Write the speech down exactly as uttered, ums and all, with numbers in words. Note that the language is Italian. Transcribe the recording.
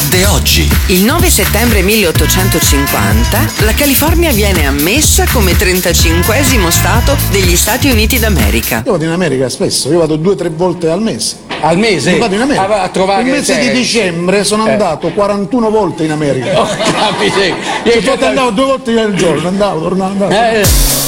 accade oggi. Il nove settembre milleottocentocinquanta la California viene ammessa come trentacinquesimo stato degli Stati Uniti d'America. Io vado in America spesso, io vado due o tre volte al mese. Al mese? Io vado in America. A, a trovare il mese te. di dicembre sono eh. andato quarantuno volte in America. Oh, capite? Cioè, andavo due volte al giorno, andavo, tornavo, andavo. Eh.